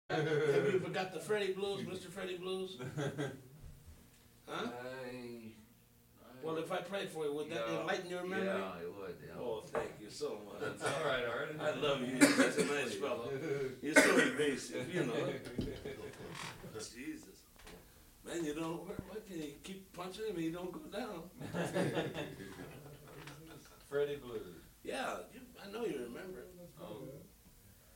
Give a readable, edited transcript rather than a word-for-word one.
Have you ever got the Freddie Blues, Mr. Freddie Blues? Huh? Well, if I played for you, would that enlighten your memory? Yeah, it would. Yeah. Oh, thank you so much. That's all right, Art. I love you. You're such a nice fellow. You're so evasive, you know. Jesus. Man, you don't, why can you keep punching him and you don't go down? Freddie Blues. Yeah, I know you remember. Oh,